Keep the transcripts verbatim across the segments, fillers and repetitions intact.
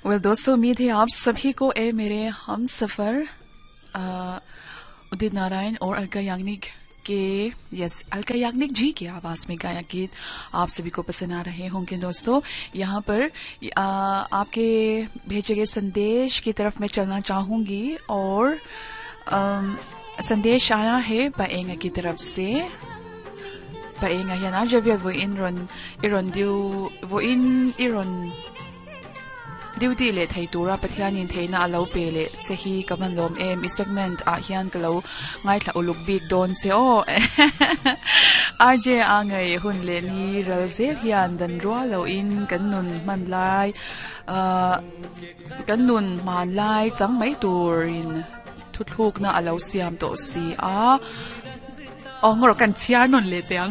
Well दोस्तों, उम्मीद है आप सभी को ए मेरे हम सफर उदित नारायण और अलका याग्निक के यस अलका याग्निक जी की आवाज में गाया गीत आप सभी को पसंद आ रहे होंगे। दोस्तों, यहाँ पर आ, आपके भेजे गए संदेश की तरफ मैं चलना चाहूंगी और आ, संदेश आया है पाएंगा की तरफ से। पाएंगा याना जब वो इन रन इरन दिउ वो इन इरन Duty le thai tura pathianin theina alo pele chehi kaman lom em I segment a hian kalo ngai thla uluk big don che o rj angai hun le ni ralze hian dan ro lo in kanun man lai a kanun man lai chang mai turin thuthuk na alo siam to si a ongor kan chiar non le teang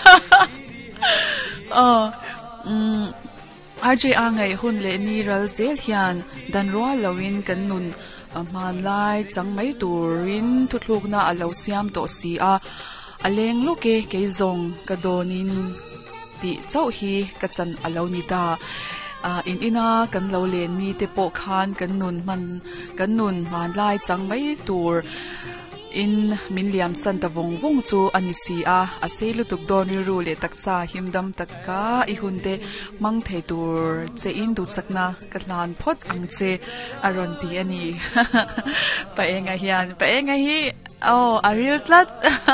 oh um rj angai hun le ni ral zel hian dan ro lawin kan nun man lai chang mai turin thutluk na alo siam to si a aleng lo ke ke zong ka donin ti chau hi ka chan alo ni da in ina kan lo le ni te po khan kan nun man kan nun man lai chang mai tur in min liam san ta vong vong chu anisi a aselu tuk don ru le taksa himdam takka I hunte mang thei tur che in du sakna katlan phot ang che aron ti ani pa enga hian pa enga hi oh aril tlat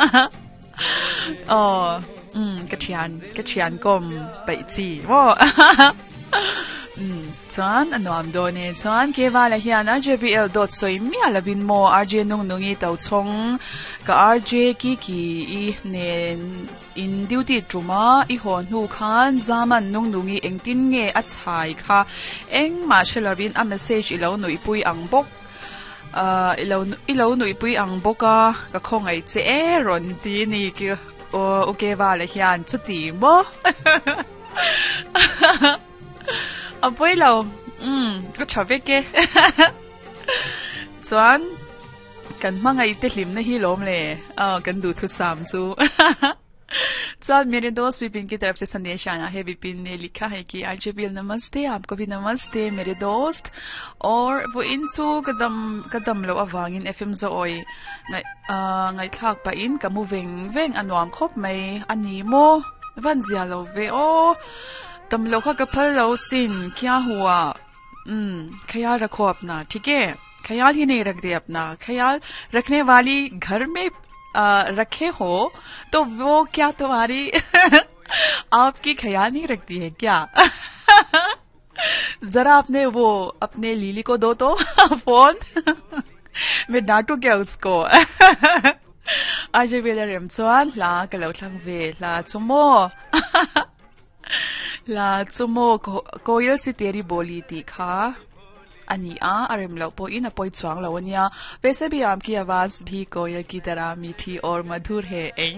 oh um kathian kathian kom pai chi wo um chuan anuam do ne chuan ke wala hian R J B L dot soi mi alabin mo R J nung nungi tau chong ka R J ki ki I nen in duty truma I hon hu khan zaman nung nungi engtin nge a chhai kha eng ma shelabin a message ilo nui pui ang bok uh ilo ilo nui pui ang boka ka khongai che e ron ti ni ki o okay wala hian chuti mo apoy lo um ko chabe ke chuan kan mangai te hlim na hi lom le a kan du thu sam chu chuan मेरे दोस्त विपिन की तरफ से संदेश आया है। विपिन ने लिखा है कि R J B L नमस्ते, आपको भी नमस्ते मेरे दोस्त। और वो इनसु कदम कदम लो अवांगिन F M जोई ngai ngai thak pa in kamu veng veng anwam khop mai ani mo van zia lo ve o तम लोग का कपल लो सिन क्या हुआ हम्म ख्याल रखो अपना, ठीक है? ख्याल ही नहीं रख दे अपना, ख्याल रखने वाली घर में आ, रखे हो तो वो क्या तुम्हारी आपकी ख्याल नहीं रखती है क्या? जरा अपने वो अपने लीली को दो तो फोन मैं डांटू क्या उसको आज वेला रेमचुआन ला कलो थंग वे ला चुमो ला चुमो कोयल से तेरी बोली थी खा अनिया अरेम लो पो इन अपोई चुआंग लो वनिया वैसे भी आपकी आवाज भी कोयल की तरह मीठी और मधुर है एंग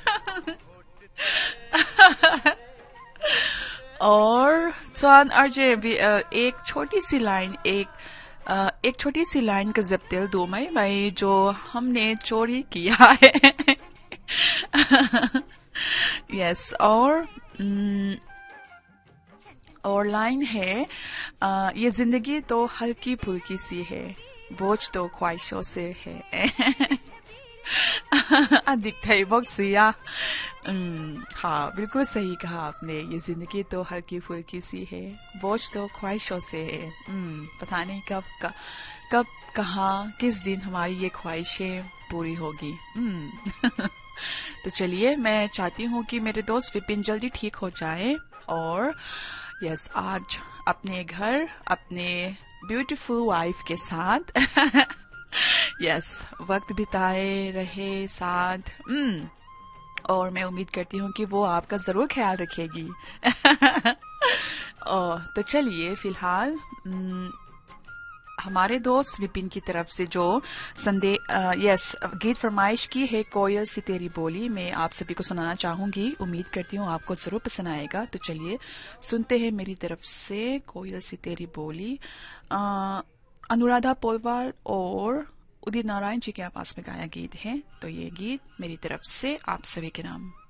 और चुआन आरजे भी एक छोटी सी लाइन एक Uh, एक छोटी सी लाइन का जब्तेल दो मई मई जो हमने चोरी किया है यस yes, और mm, और लाइन है uh, ये जिंदगी तो हल्की फुल्की सी है, बोझ तो ख्वाहिशों से है अधिक थे बक्सिया हाँ बिल्कुल सही कहा आपने। ये जिंदगी तो हल्की फुल्की सी है, बोझ तो ख्वाहिशों से है। पता नहीं कब कब कहाँ किस दिन हमारी ये ख्वाहिशें पूरी होगी। तो चलिए, मैं चाहती हूँ कि मेरे दोस्त विपिन जल्दी ठीक हो जाए और यस आज अपने घर अपने ब्यूटीफुल वाइफ के साथ यस वक्त बिताए रहे साथ। और मैं उम्मीद करती हूँ कि वो आपका जरूर ख्याल रखेगी और तो चलिए फिलहाल हमारे दोस्त विपिन की तरफ से जो संदेश यस गीत फरमाइश की है कोयल सी तेरी बोली, मैं आप सभी को सुनाना चाहूंगी। उम्मीद करती हूँ आपको जरूर पसंद आएगा। तो चलिए सुनते हैं मेरी तरफ से कोयल सी तेरी बोली। आ, अनुराधा पोलवाल और उदित नारायण जी के आवाज में गाया गीत है। तो ये गीत मेरी तरफ से आप सभी के नाम।